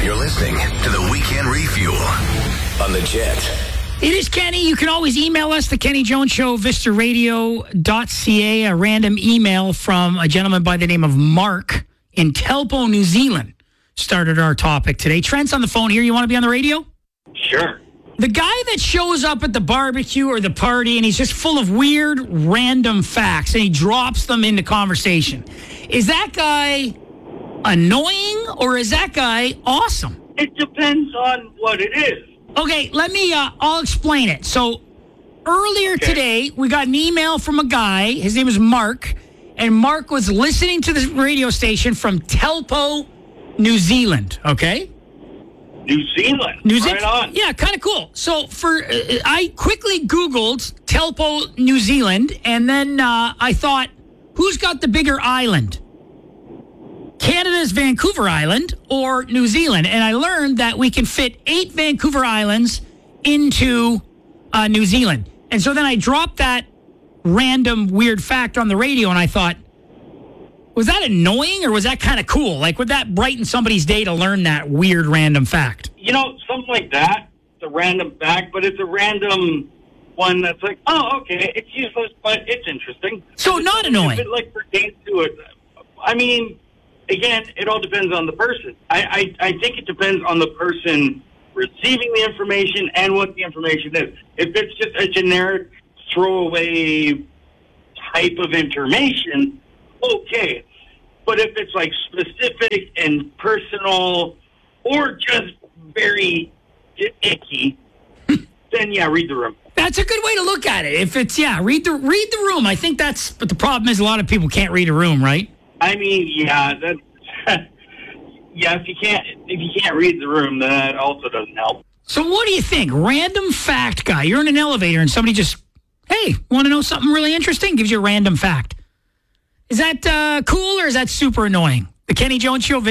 You're listening to the Weekend Refuel on the Jet. It is Kenny. You can always email us, the Kenny Jones Show, vistaradio.ca. A random email from a gentleman by the name of Mark in Telpo, New Zealand, started our topic today. Trent's on the phone here. You want to be on the radio? Sure. The guy that shows up at the barbecue or the party and he's just full of weird, random facts and he drops them into conversation. Is that guy annoying or is that guy awesome? It depends on what it is. Okay, I'll explain it. So earlier today, we got an email from a guy. His name is Mark. And Mark was listening to the radio station from Telpo, New Zealand. Okay? New Zealand. Right on. Yeah, kind of cool. So I quickly Googled Telpo, New Zealand, and then I thought, who's got the bigger island? Canada's Vancouver Island or New Zealand? And I learned that we can fit 8 Vancouver Islands into New Zealand. And so then I dropped that random weird fact on the radio, and I thought, was that annoying or was that kind of cool? Like, would that brighten somebody's day to learn that weird random fact? You know, something like that. It's a random fact, but it's a random one that's like, oh, okay, it's useless, but it's interesting. So not annoying. If it, like, pertains to it. I mean, again, it all depends on the person. I think it depends on the person receiving the information and what the information is. If it's just a generic throwaway type of information, okay. But if it's like specific and personal or just very icky, then yeah, read the room. That's a good way to look at it. If it's, read the room. I think that's, but the problem is a lot of people can't read a room, right? I mean, yeah, that's, yeah, if you can't read the room, that also doesn't help. So what do you think? Random fact guy. You're in an elevator and somebody just, hey, want to know something really interesting? Gives you a random fact. Is that cool or is that super annoying? The Kenny Jones Show.